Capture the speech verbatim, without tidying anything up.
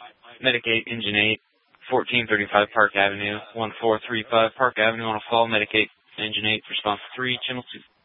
Medicaid Engine eight, fourteen thirty-five Park Avenue, one four three five Park Avenue on a fall. Medicaid Engine eight, response three, Channel two.